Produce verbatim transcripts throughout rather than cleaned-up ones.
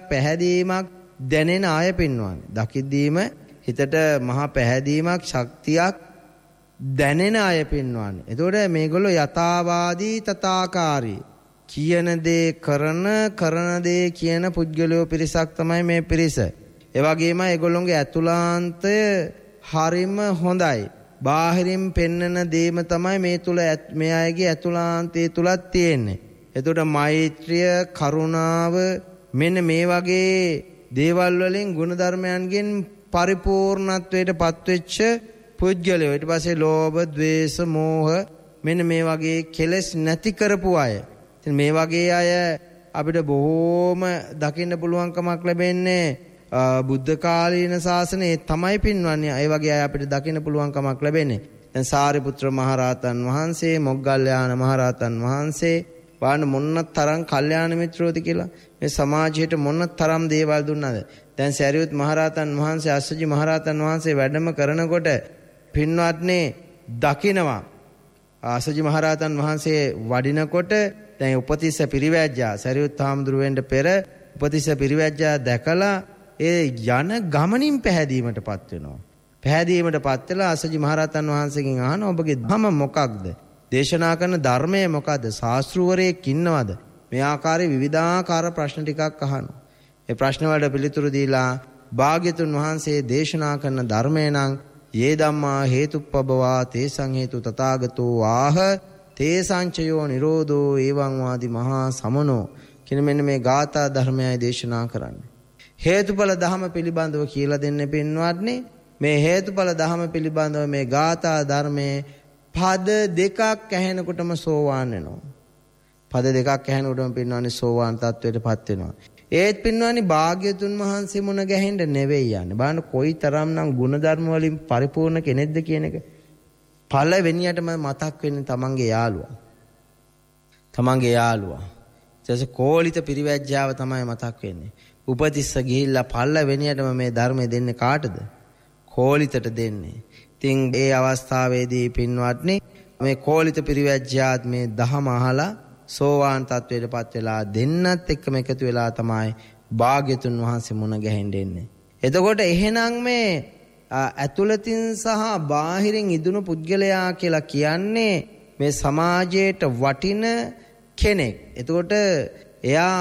පැහැදීමක් දැනෙන අය පින්වන්නේ. දකිද්දීම හිතට මහා පැහැදීමක් ශක්තියක් දැනෙන අය පින්වන්නේ. එතකොට මේගොල්ලෝ යථාවාදී තථාකාරී කියන දේ කරන කරන දේ කියන පුද්ගලයෝ පිරිසක් තමයි මේ පිරිස. ඒ වගේම ඒගොල්ලොන්ගේ ඇතුළාන්තය හරිම හොඳයි. බාහිරින් පෙන්නන දේම තමයි මේ තුල මේ අයගේ ඇතුළාන්තයේ තුලක් තියෙන්නේ. එතකොට මෛත්‍රිය, කරුණාව මෙන්න මේ වගේ දේවල් වලින් ගුණධර්මයන්ගෙන් පරිපූර්ණත්වයට පත්වෙච්ච පුද්ගලයෝ. ඊට පස්සේ ලෝභ, ද්වේෂ, මෝහ මෙන්න මේ වගේ කෙලෙස් නැති කරපු අය. ඉතින් මේ වගේ අය අපිට බොහෝම දකින්න පුළුවන්කමක් ලැබෙන්නේ බුද්ධ කාලීන ශාසනයේ තමයි පින්වන්නේ. ඒ වගේ අය අපිට දකින්න පුළුවන්කමක් ලැබෙන්නේ. දැන් සාරිපුත්‍ර මහරහතන් වහන්සේ, මොග්ගල්ලාන මහරහතන් වහන්සේ වාන මොන්න තරම් කල්යාණ මිත්‍රෝති කියලා මේ සමාජයට මොන්න තරම් දේවල් දුන්නාද. දැන් සරියුත් මහරහතන් වහන්සේ, අස්සජි මහරහතන් වහන්සේ වැඩම කරනකොට පින්වත්නි දකිනවා අස්සජි මහරහතන් වහන්සේ වඩිනකොට දැන් උපතිස්ස පිරිවැජ්ජා සරියුත් හාමුදුරුවෙන්ට පෙර උපතිස්ස පිරිවැජ්ජා දැකලා ඒ යන ගමනින් පැහැදීමටපත් වෙනවා. පැහැදීමටපත් වෙලා අස්සජි මහරහතන් වහන්සේගෙන් අහනවා ඔබගේ ධම මොකක්ද? දේශනා කරන ධර්මය මොකද්ද? ශාස්ත්‍රවරයෙක් ඉන්නවද? මේ ආකාරයේ විවිධාකාර ප්‍රශ්න ටිකක් අහනවා. ඒ ප්‍රශ්න වලට පිළිතුරු දීලා භාග්‍යතුන් වහන්සේ දේශනා කරන ධර්මය නම් යේ ධම්මා හේතුප්පබවා තේසං හේතු තථාගතෝ ආහ තේසංචයෝ නිරෝධෝ එවං වාදි මහා සමනෝ කියන මෙන්න මේ ගාථා ධර්මයයි දේශනා කරන්නේ. හේතුඵල ධම පිළිබඳව කියලා දෙන්නේ පින්වත්නි. මේ හේතුඵල ධම පිළිබඳව මේ ගාථා ධර්මයේ පද දෙකක් ඇහෙනකොටම සෝවාන් වෙනවා. පද දෙකක් ඇහෙනකොටම පින්වත්නි සෝවාන් තත්වයටපත් වෙනවා. ඒත් පින්වත්නි භාග්‍යතුන් වහන්සේ මුණ ගැහෙන්න නෙවෙයි යන්නේ. බලන්න කොයිතරම්නම් ගුණධර්ම වලින් පරිපූර්ණ කෙනෙක්ද කියන එක. පළවෙනියටම මතක් වෙන්නේ තමන්ගේ යාළුවා. තමන්ගේ යාළුවා. ඊටසේ කෝලිත පිරිවැජ්ජාව තමයි මතක් වෙන්නේ. උපතිස්ස ගිහිල්ලා පළවෙනියටම මේ ධර්මය දෙන්නේ කාටද? කෝලිතට දෙන්නේ. ඉතින් ඒ අවස්ථාවේදී පින්වත්නි මේ කෝලිත පිරිවැජ්ජාත් මේ දහම අහලා සෝවාන් තත්වයටපත් වෙලා දෙන්නත් එක්කම එකතු වෙලා තමයි භාග්‍යතුන් වහන්සේ මුණ ගැහෙන්න එන්නේ. එතකොට එහෙනම් මේ ඇතුළතින් සහ බාහිරින් ඉදුණු පුද්ගලයා කියලා කියන්නේ මේ සමාජයට වටින කෙනෙක්. එතකොට එයා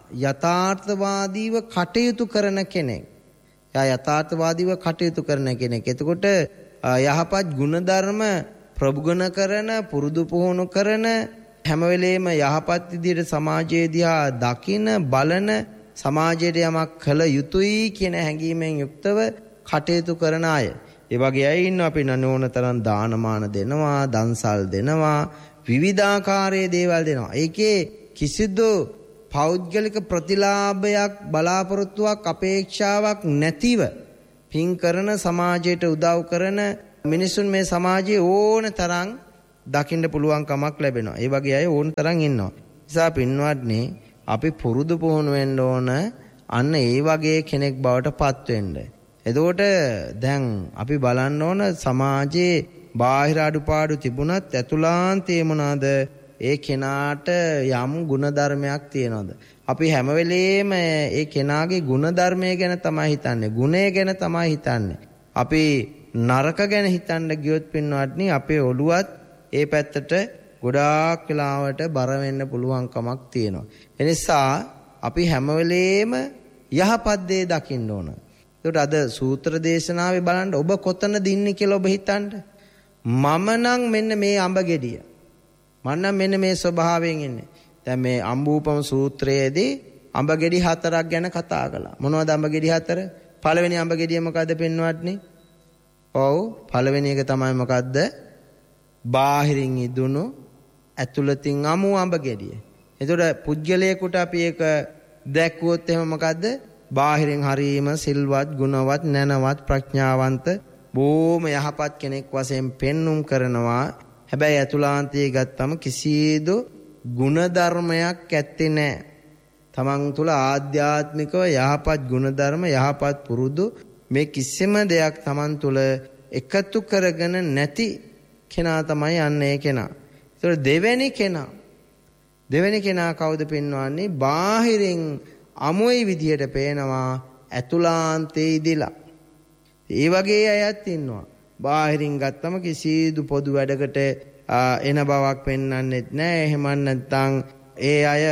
යථාර්ථවාදීව කටයුතු කරන කෙනෙක්. එයා යථාර්ථවාදීව කටයුතු කරන කෙනෙක්. එතකොට යහපත් ගුණධර්ම ප්‍රගුණ කරන, පුරුදු පුහුණු කරන, හැම වෙලේම යහපත් විදිහට සමාජයේ දිහා දකින, බලන, සමාජයට යමක් කළ යුතුයි කියන හැඟීමෙන් යුක්තව කටයුතු කරන අය. ඒ වගේ අය ඉන්නවා අපි නෝන තරම් දානමාන දෙනවා, දන්සල් දෙනවා, විවිධාකාරයේ දේවල් දෙනවා. ඒකේ කිසිදු පෞද්ගලික ප්‍රතිලාභයක්, බලාපොරොත්තුවක්, අපේක්ෂාවක් නැතිව පින් කරන, සමාජයට උදව් කරන මිනිසුන් මේ සමාජයේ ඕන තරම් දකින්න පුළුවන් කමක් ලැබෙනවා. ඒ වගේ අය ඕන තරම් ඉන්නවා. නිසා පින්වත්නි අපි පුරුදු පුහුණු වෙන්න ඕන අන්න ඒ වගේ කෙනෙක් බවට පත් වෙන්න. එතකොට දැන් අපි බලන්න ඕන සමාජයේ බාහිර අඩුපාඩු තිබුණත් ඇතුළාන්තයේ මොනවාද? ඒ කෙනාට යම් ගුණධර්මයක් තියෙනවද? අපි හැම වෙලේම ඒ කෙනාගේ ගුණධර්මය ගැන තමයි හිතන්නේ. ගුණය ගැන තමයි හිතන්නේ. අපි නරක ගැන හිතන්න ගියොත් පින්වත්නි අපේ ඔළුවත් ඒ පැත්තට ගොඩාක් වෙලාවට බර වෙන්න පුළුවන් කමක් තියෙනවා. ඒ නිසා අපි හැම වෙලේම යහපත් දේ දකින්න ඕන. ඒකට අද සූත්‍ර දේශනාවේ බලන්න ඔබ කොතනද ඉන්නේ කියලා ඔබ හිතන්න. මම නම් මෙන්න මේ අඹ ගෙඩිය. මම නම් මෙන්න මේ ස්වභාවයෙන් ඉන්නේ. දැන් මේ අම්බූපම සූත්‍රයේදී අඹ ගෙඩි හතරක් ගැන කතා කළා. මොනවද අඹ ගෙඩි හතර? පළවෙනි අඹ ගෙඩිය මොකද්ද පින්වත්නි? ඔව් පළවෙනි එක තමයි මොකද්ද? බාහිරින් ඉදුණු ඇතුළතින් අමු අඹ ගෙඩිය. එතකොට පුජ්‍යලයකට අපි ඒක දැක්වුවොත් එහෙම මොකද්ද? බාහිරින් හරීම සිල්වත්, ගුණවත්, නැනවත්, ප්‍රඥාවන්ත, බොහොම යහපත් කෙනෙක් වශයෙන් පෙන්눔 කරනවා. හැබැයි ඇතුළාන්තයේ ගත්තම කිසිදු ගුණධර්මයක් ඇත්තේ නැහැ. තමන් තුළ ආධ්‍යාත්මිකව යහපත් ගුණධර්ම, යහපත් පුරුදු මේ කිසිම දෙයක් තමන් තුළ එකතු කරගෙන නැති කෙනා තමයි යන්නේ කෙනා. ඒතර දෙවෙනි කෙනා දෙවෙනි කෙනා කවුද පින්වන්නේ? බාහිරින් අමුයි විදියට පේනවා ඇතුළාන්තේ ඉදිලා. ඒ වගේ අයත් ඉන්නවා. බාහිරින් ගත්තම කිසිදු පොදු වැඩකට එන බවක් පෙන්වන්නෙත් නැහැ. එහෙම නැත්නම් ඒ අය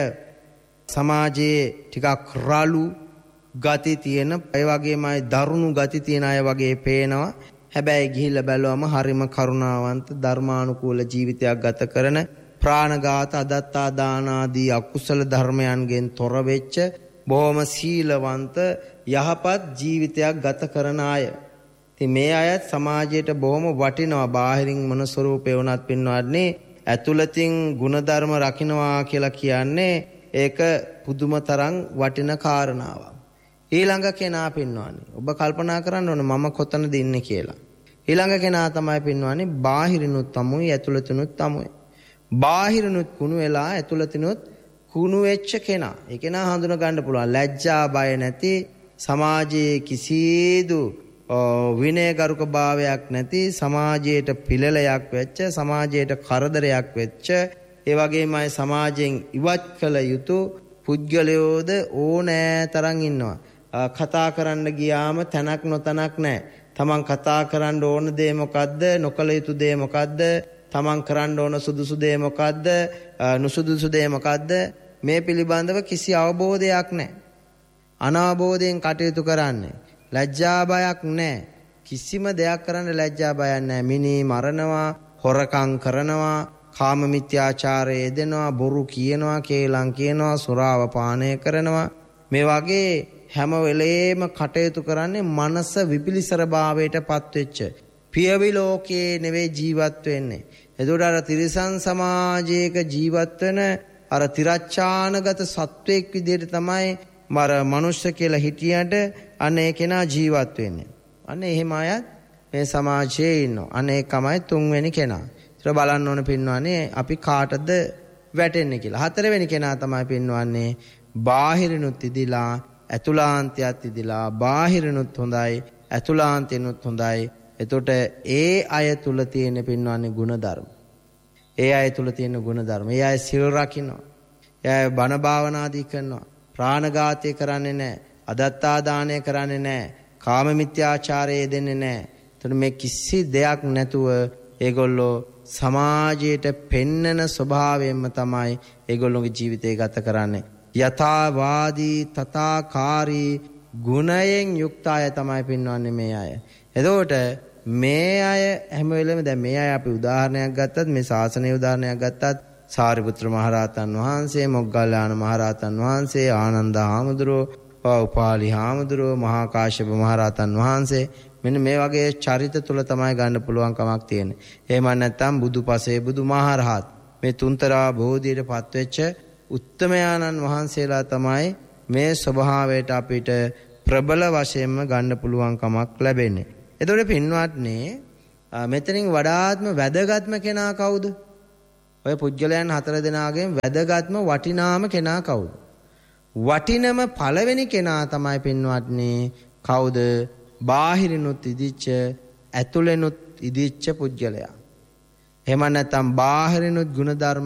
සමාජයේ ටිකක් රළු ගති තියෙන, ඒ වගේමයි දරුණු ගති තියෙන අය වගේ පේනවා. හැබැයි ගිහිල්ලා බැලුවම හරිම කරුණාවන්ත ධර්මානුකූල ජීවිතයක් ගත කරන, ප්‍රාණඝාත, අදත්තා දාන ආදී අකුසල ධර්මයන්ගෙන් තොර වෙච්ච බොහොම සීලවන්ත යහපත් ජීවිතයක් ගත කරන අය. ඉතින් මේ අයත් සමාජයට බොහොම වටිනවා. බාහිරින් මොන ස්වරූපේ වුණත් පින්වත්නි, ඇතුළතින් ಗುಣධර්ම රකින්නවා කියලා කියන්නේ ඒක පුදුම තරම් වටින කාරණාවක්. ඊළඟ කෙනා පින්වත්නි, ඔබ කල්පනා කරන්න ඕනේ මම කොතනද ඉන්නේ කියලා. ඊළඟ කෙනා තමයි පින්වත්නි බාහිරිනුත් තමුයි ඇතුළතිනුත් තමුයි. බාහිරිනුත් කුණු වෙලා ඇතුළතිනුත් කුණු වෙච්ච කෙනා. ඒ කෙනා හඳුන ගන්න පුළුවන්. ලැජ්ජා බය නැති, සමාජයේ කිසිදු විනයගරුක භාවයක් නැති, සමාජයට පිළලයක් වෙච්ච, සමාජයට කරදරයක් වෙච්ච, ඒ වගේමයි සමාජයෙන් ඉවත් කළ යුතු පුද්ගලයෝද ඕනෑ තරම් ඉන්නවා. කතා කරන්න ගියාම තැනක් නොතනක් නැහැ. තමන් කතා කරන්න ඕන දේ මොකද්ද, නොකළ යුතු දේ මොකද්ද, තමන් කරන්න ඕන සුදුසු දේ මොකද්ද, නුසුදුසු දේ මොකද්ද, මේ පිළිබඳව කිසි අවබෝධයක් නැහැ. අනවබෝධයෙන් කටයුතු කරන්නේ. ලැජ්ජා බයක් නැහැ. කිසිම දෙයක් කරන්න ලැජ්ජා බයක් නැහැ. මිනී මරනවා, හොරකම් කරනවා, කාම මිත්‍යාචාරයේ යෙදෙනවා, බොරු කියනවා, කේලම් කියනවා, සුරාව පානය කරනවා. මේ වගේ හැම වෙලේම කටයුතු කරන්නේ මනස විපිලිසර භාවයට පත්වෙච්ච. පියවි ලෝකයේ නෙවෙයි ජීවත් වෙන්නේ. එතකොට අර තිරිසන් සමාජයක ජීවත් වෙන අර තිරච්ඡානගත සත්වෙක් විදිහට තමයි මර මනුෂ්‍ය කියලා හිටියට අනේ කෙනා ජීවත් වෙන්නේ. අනේ එහෙම අයත් මේ සමාජයේ ඉන්නවා. අනේ කමයි තුන්වෙනි කෙනා. ඒක බලන්න ඕන පින්වන්නේ අපි කාටද වැටෙන්නේ කියලා. හතරවෙනි කෙනා තමයි පින්වන්නේ බාහිරිනුත් ඉදිලා ඇතුළාන්තයත් ඉදිලා. බාහිරිනුත් හොඳයි ඇතුළාන්තයනුත් හොඳයි. එතකොට ඒ අය තුල තියෙන පින්වන්නේ ගුණධර්ම. ඒ අය තුල තියෙන ගුණධර්ම. ඒ අය සිල් රකින්නවා. ඒ අය බණ භාවනාදී කරනවා. ප්‍රාණඝාතය කරන්නේ නැහැ. අදත්තා දානය කරන්නේ නැහැ. කාම මිත්‍යාචාරයේ දෙන්නේ නැහැ. එතකොට මේ කිසි දෙයක් නැතුව ඒගොල්ලෝ සමාජයට පෙන්නන ස්වභාවයෙන්ම තමයි ඒගොල්ලෝගේ ජීවිතය ගත කරන්නේ. යථාවාදී තථාකාරී ගුණයෙන් යුක්ත අය තමයි පින්වන්නේ මේ අය. එතකොට මේ අය හැම වෙලෙම දැන් මේ අය අපි උදාහරණයක් ගත්තත්, මේ ශාසනයේ උදාහරණයක් ගත්තත්, සාරිපුත්‍ර මහරහතන් වහන්සේ, මොග්ගල්ලාන මහරහතන් වහන්සේ, ආනන්ද හාමුදුරුවෝ, උපාලි හාමුදුරුවෝ, මහා කාශ්‍යප මහරහතන් වහන්සේ, මෙන්න මේ වගේ චරිත තුල තමයි ගන්න පුළුවන් කමක් තියෙන්නේ. එහෙම නැත්නම් බුදුපසේ බුදුමහරහත් මේ තුන්තරා බෝධියට පත්වෙච්ච උත්තමයාණන් වහන්සේලා තමයි මේ ස්වභාවයට අපිට ප්‍රබල වශයෙන්ම ගන්න පුළුවන් කමක් ලැබෙන්නේ. එතකොට පින්වත්නි, මෙතනින් වඩාත්ම වැදගත්ම කෙනා කවුද? ඔය පුජ්‍යලයන් හතර දෙනාගෙන් වැදගත්ම වටිනාම කෙනා කවුද? වටිනම පළවෙනි කෙනා තමයි පින්වත්නි කවුද? බාහිරිනුත් ඉදිච්ච ඇතුළෙනුත් ඉදිච්ච පුජ්‍යලයා. එහෙම නැත්නම් බාහිරිනුත් ගුණධර්ම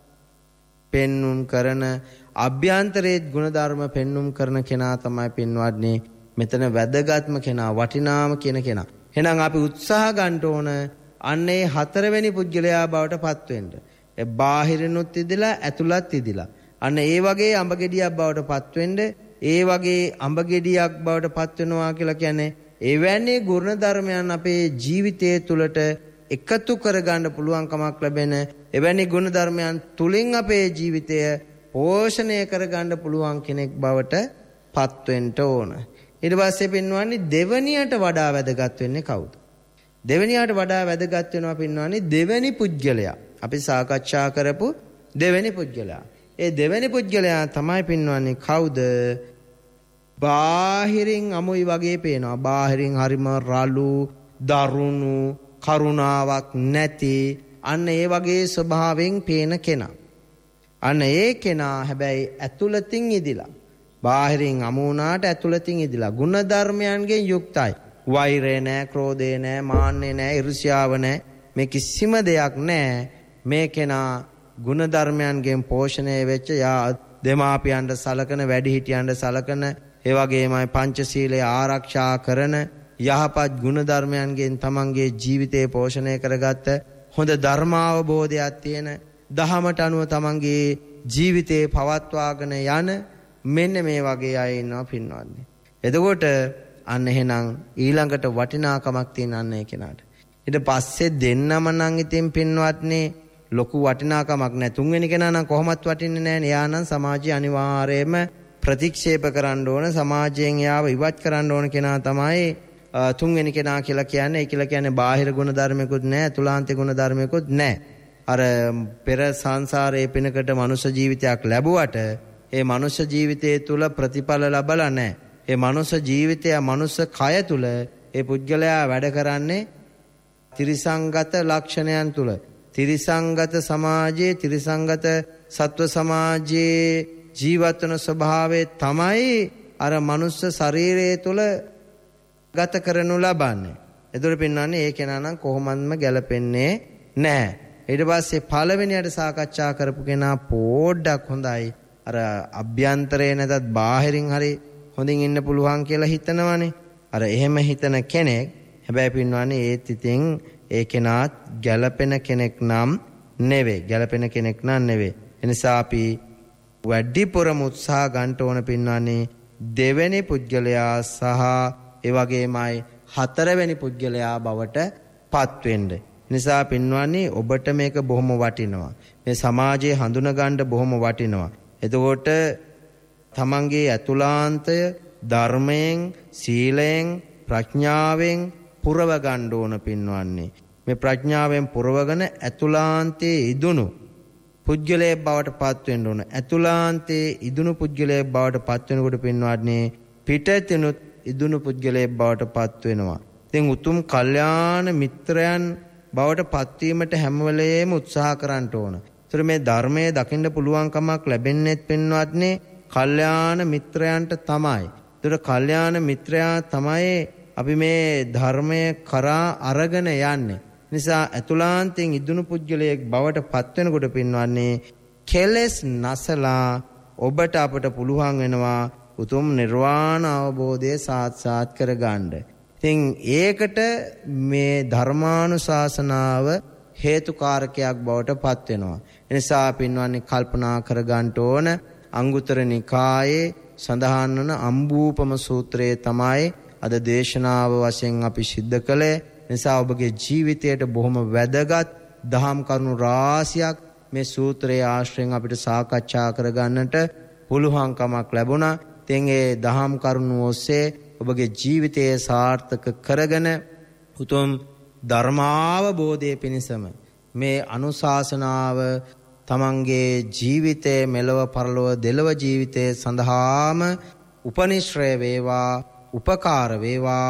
පෙන්눔 කරන, අභ්‍යන්තරයේත් ගුණධර්ම පෙන්눔 කරන කෙනා තමයි පින්වත්නි මෙතන වැදගත්ම කෙනා, වටිනාම කියන කෙනා. එහෙනම් අපි උත්සාහ ගන්න ඕන අන්නේ හතරවෙනි පුජ්‍යලයා බවට පත් වෙන්න. ඒ බාහිරිනුත් ඉදිලා ඇතුළත් ඉදිලා. අන්න ඒ වගේ අඹ ගෙඩියක් බවට පත් වෙන්න. ඒ වගේ අඹ ගෙඩියක් බවට පත් වෙනවා කියලා කියන්නේ එවැනි ගුණ ධර්මයන් අපේ ජීවිතය තුළට එකතු කරගන්න පුළුවන් කමක් ලැබෙන, එවැනි ගුණ ධර්මයන් තුලින් අපේ ජීවිතය පෝෂණය කරගන්න පුළුවන් කෙනෙක් බවට පත් වෙන්න ඕන. ඊට පස්සේ පින්වන්නේ දෙවණියට වඩා වැදගත් වෙන්නේ කවුද? දෙවණියට වඩා වැදගත් වෙනවා පින්වන්නේ දෙවැනි පුජ්‍යලයා. අපි සාකච්ඡා කරපු දෙවැනි පුජ්‍යලයා. ඒ දෙවැනි පුජ්‍යලයා තමයි පින්වන්නේ කවුද? බාහිරින් අමුයි වගේ පේනවා. බාහිරින් හරිම රළු, දරුණු, කරුණාවක් නැති, අන්න ඒ වගේ ස්වභාවයෙන් පේන කෙනා. අන්න ඒ කෙනා හැබැයි ඇතුළතින් ඉදිලා. බාහිරින් අමු වුණාට ඇතුළතින් ඉදිලා ගුණ ධර්මයන්ගෙන් යුක්තයි. වෛරය නැහැ, ක්‍රෝධය නැහැ, මාන්නය නැහැ, ඊර්ෂ්‍යාව නැහැ. මේ කිසිම දෙයක් නැහැ. මේ කෙනා ගුණ ධර්මයන්ගෙන් පෝෂණය වෙච්ච යා දෙමාපියන්ට සලකන, වැඩිහිටියන්ට සලකන, ඒ වගේමයි පංචශීලය ආරක්ෂා කරන, යහපත් ගුණ ධර්මයන්ගෙන් තමන්ගේ ජීවිතය පෝෂණය කරගත්ත, හොඳ ධර්මාවබෝධයක් තියෙන, දහමට අනුව තමන්ගේ ජීවිතේ පවත්වාගෙන යන මෙන්න මේ වගේ අය ඉන්නවා පින්වත්නි. එතකොට අන්න එහෙනම් ඊළඟට වටිනාකමක් තියෙන අන්න ඒ කෙනාට. ඊට පස්සේ දෙන්නම නම් ඉතින් පින්වත්නි ලොකු වටිනාකමක් නැහැ. තුන්වෙනි කෙනා නම් කොහොමත් වටින්නේ නැහැ. එයා නම් සමාජය අනිවාර්යයෙන්ම ප්‍රතික්ෂේප කරන්න ඕන, සමාජයෙන් එයාව ඉවත් කරන්න ඕන කෙනා තමයි තුන්වෙනි කෙනා කියලා කියන්නේ. ඒ කියලා කියන්නේ බාහිර ගුණ ධර්මයකුත් නැහැ, අතුලාන්ත ගුණ ධර්මයකුත් නැහැ. අර පෙර සංසාරයේ පිනකට මනුෂ්‍ය ජීවිතයක් ලැබුවට ඒ මනුෂ්‍ය ජීවිතයේ තුල ප්‍රතිඵල ලැබලා නැහැ. ඒ මනුෂ්‍ය ජීවිතය, මනුෂ්‍ය කය තුල ඒ පුද්ගලයා වැඩ කරන්නේ ත්‍රිසංගත ලක්ෂණයන් තුල. ත්‍රිසංගත සමාජයේ, ත්‍රිසංගත සත්ව සමාජයේ ජීවත් වන ස්වභාවය තමයි අර මනුෂ්‍ය ශරීරයේ තුල ගත කරනු ලබන්නේ. ඒතර පින්නන්නේ ඒ කෙනා නම් කොහොමත්ම ගැලපෙන්නේ නැහැ. ඊට පස්සේ පළවෙනියට සාකච්ඡා කරපු කෙනා පොඩ්ඩක් හොඳයි. අර අභ්‍යන්තරේ නැතත් බාහිරින් හරි හොඳින් ඉන්න පුළුවන් කියලා හිතනවනේ. අර එහෙම හිතන කෙනෙක් හැබැයි පින්නන්නේ ඒත් ඉතින් ඒ කෙනාත් ගැලපෙන කෙනෙක් නම් නෙවෙයි. ගැලපෙන කෙනෙක් නම් නෙවෙයි. ඒ නිසා අපි වැඩිපුරම උත්සාහ ගන්න ඕන පින්නන්නේ දෙවෙනි පුද්ගලයා සහ ඒ වගේමයි හතරවෙනි පුද්ගලයා බවට පත් වෙන්න. නිසා පින්වන්නේ ඔබට මේක බොහොම වටිනවා. මේ සමාජයේ හඳුන ගන්න බොහොම වටිනවා. එතකොට තමන්ගේ අතුලාන්තය ධර්මයෙන්, සීලයෙන්, ප්‍රඥාවෙන් පුරව ගන්න ඕන පින්වන්නේ. මේ ප්‍රඥාවෙන් පුරවගෙන අතුලාන්තයේ ඉදුණු පුද්ගලයෙක් බවට පත් වෙන්න ඕන. අතුලාන්තයේ ඉදුණු පුද්ගලයෙක් බවට පත් වෙනකොට පින්වන්නේ පිටතිනුත් ඉදුණු පුද්ගලයෙක් බවට පත් වෙනවා. ඉතින් උතුම් කල්යාණ මිත්‍රයන් බවට පත්වීමට හැම වෙලේම උත්සාහ කරන්න ඕන. ඒතර මේ ධර්මයේ දකින්න පුළුවන්කමක් ලැබෙන්නේ පින්වත්නි කල්යාණ මිත්‍රයන්ට තමයි. ඒතර කල්යාණ මිත්‍රයා තමයි අපි මේ ධර්මයේ කරා අරගෙන යන්නේ. නිසා අතුලාන්තයෙන් ඉදුණු පුද්ගලයෙක් බවට පත් වෙනකොට පින්වන්නේ කෙලෙස් නැසලා ඔබට අපට පුළුවන් වෙනවා උතුම් නිර්වාණ අවබෝධය සාක්ෂාත් කරගන්න. ඉතින් ඒකට මේ ධර්මානුශාසනාව හේතුකාරකයක් බවට පත් වෙනවා. ඒ නිසා පින්වන්නේ කල්පනා කරගන්න ඕන අංගුත්තර නිකායේ සඳහන් වන අම්බූපම සූත්‍රයේ තමයි අද දේශනාව වශයෙන් අපි සිද්ධ කළේ. නිසා ඔබගේ ජීවිතයට බොහොම වැදගත් දහම් කරුණු රාශියක් මේ සූත්‍රයේ ආශ්‍රයෙන් අපිට සාකච්ඡා කරගන්නට පුළුවන්කමක් ලැබුණා. ඉතින් ඒ දහම් කරුණු ඔස්සේ ඔබගේ ජීවිතය සාර්ථක කරගෙන උතුම් ධර්මාවබෝධයේ පිණිසම මේ අනුශාසනාව තමන්ගේ ජීවිතයේ මෙලව පරලොව දෙලව ජීවිතයේ සඳහාම උපනිශ්‍රය වේවා, උපකාර වේවා,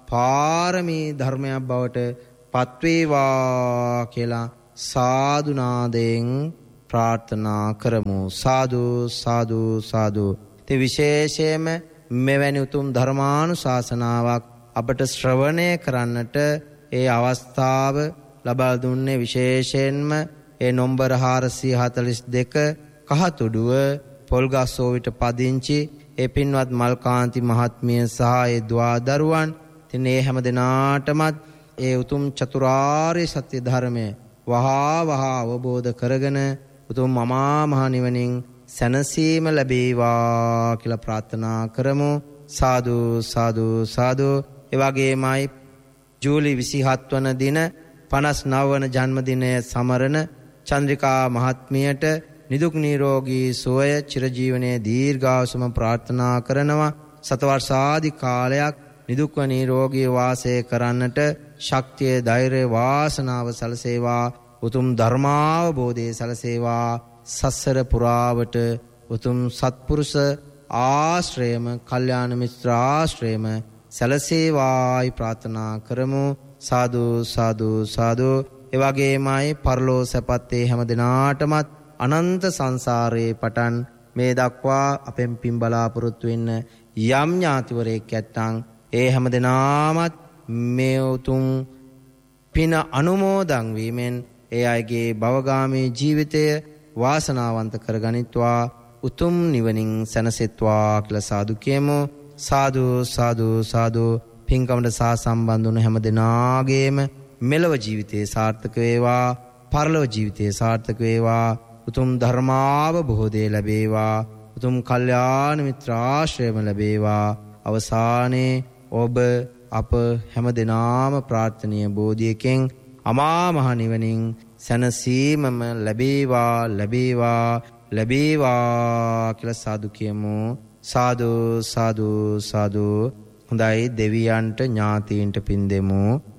පාරමී ධර්මයක් බවට පත්වේවා කියලා සාදු නාදයෙන් ප්‍රාර්ථනා කරමු. සාදු සාදු සාදු. ඒ විශේෂයෙන්ම මෙවැනි උතුම් ධර්මානුශාසනාවක් අපට ශ්‍රවණය කරන්නට ඒ අවස්ථාව ලබා දුන්නේ විශේෂයෙන්ම ඒ නම්බර හාරසිය හතළිස් දෙක කහතුඩුව පොල්ගස්සෝවිට පදිංචි ඒ පින්වත් මල්කාන්ති මහත්මිය සහ ඒ දුවා දරුවන්. ඉතින් ඒ හැම දිනාටමත් ඒ උතුම් චතුරාර්ය සත්‍ය ධර්මය වහා වහා අවබෝධ කරගෙන උතුම් මමා මහ නිවනින් සැනසීම ලැබේවා කියලා ප්‍රාර්ථනා කරමු. සාදු සාදු සාදු. ඒ වගේමයි ජූලි විසිහත් වන දින පනස් නව වන ජන්මදිනය සමරන චන්ද්‍රිකා මහත්මියට නිදුක් නිරෝගී සුවය චිරජීවනයේ දීර්ඝායුෂම ප්‍රාර්ථනා කරනවා. සතවර්ෂාදී කාලයක් නිදුක්ව නිරෝගී වාසය කරන්නට ශක්තිය, ධෛර්යය, වාසනාව සලසේවා. උතුම් ධර්මාවබෝධය සලසේවා. සසර පුරාවට උතුම් සත්පුරුෂ ආශ්‍රයම, කල්යාණ මිත්‍ර ආශ්‍රයම සලසේවායි ප්‍රාර්ථනා කරමු. සාදු සාදු සාදු. ඒ වගේමයි පරලෝ සැපත්තේ හැම දිනාටමත් අනන්ත සංසාරයේ පටන් මේ දක්වා අපෙන් පින් බලාපොරොත්තු වෙන්න යම් ඥාතිවරයෙක් ඇත්තං ඒ හැම දිනාමත් මේ උතුම් පින අනුමෝදන් වීමෙන් ඒ අයගේ භවගාමී ජීවිතය වාසනාවන්ත කරගනිත්වා. උතුම් නිවනින් සැනසෙත්වා කියලා සාදු කියමු. සාදු සාදු සාදු. පින්කමට සහ සම්බන්ධ වුණු හැම දෙනාගේම මෙලව ජීවිතේ සාර්ථක වේවා, පරලොව ජීවිතේ සාර්ථක වේවා. උතුම් ධර්මාවබෝධය ලැබේවා, උතුම් කල්යාණ මිත්‍රාශ්‍රයම ලැබේවා. අවසානයේ ඔබ අප හැම දෙනාම ප්‍රාර්ථනීය බෝධියකින් අමා මහ නිවනින් සැනසීමම ලැබේවා ලැබේවා ලැබේවා කියලා සාදු කියමු. සාදු සාදු සාදු. හොඳයි, දෙවියන්ට ඥාතීන්ට පින් දෙමු.